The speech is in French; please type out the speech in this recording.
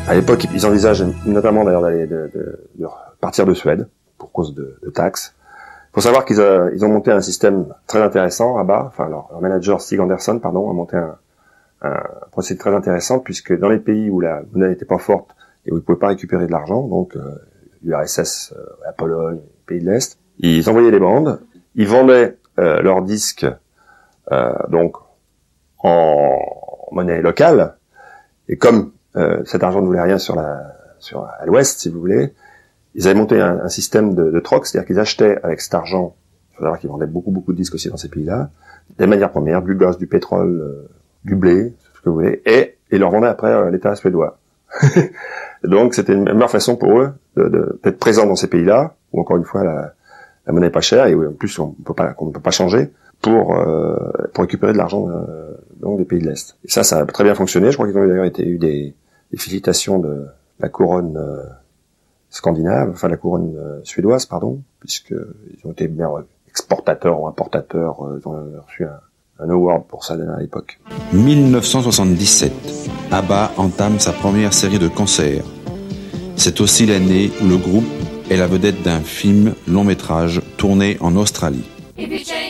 À l'époque, ils envisagent notamment d'ailleurs de partir de Suède pour cause de taxes. Il faut savoir qu'ils ont monté un système très intéressant à bas. Enfin, leur manager Stig Andersson, a monté un procédé très intéressant, puisque dans les pays où la monnaie n'était pas forte et où ils ne pouvaient pas récupérer de l'argent, donc l'URSS, la Pologne, les pays de l'Est, ils envoyaient les bandes, ils vendaient leurs disques donc en monnaie locale, et comme cet argent ne voulait rien à l'ouest, si vous voulez, ils avaient monté un système de troc, c'est-à-dire qu'ils achetaient avec cet argent, il faut savoir qu'ils vendaient beaucoup de disques aussi dans ces pays-là, des matières premières, du gaz, du pétrole, du blé, ce que vous voulez, et ils leur vendaient après à l'État suédois. Donc c'était une meilleure façon pour eux d'être présents dans ces pays-là, où encore une fois la monnaie est pas chère et où en plus on ne peut pas changer pour récupérer de l'argent donc des pays de l'Est. Et ça a très bien fonctionné. Je crois qu'ils ont d'ailleurs eu des félicitations de la couronne scandinave, enfin la couronne suédoise, puisque ils ont été meilleurs exportateurs ou importateurs. Ils ont reçu un award pour ça à l'époque. 1977, ABBA entame sa première série de concerts. C'est aussi l'année où le groupe est la vedette d'un film long métrage tourné en Australie.